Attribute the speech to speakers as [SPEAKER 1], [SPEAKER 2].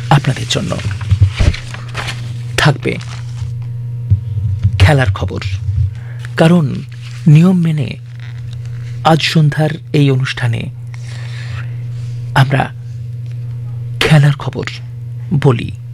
[SPEAKER 1] আপনাদের জন্য থাকবে খেলার খবর, কারণ নিয়ম মেনে আজ সন্ধ্যার এই অনুষ্ঠানে আমরা খেলার খবর বলি।